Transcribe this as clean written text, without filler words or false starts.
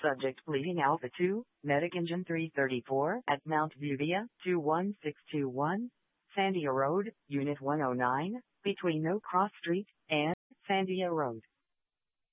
Subject bleeding Alpha 2, Medic Engine 334 at Mount Bubia, 21621, Sandia Road, Unit 109, between No Cross Street and Sandia Road.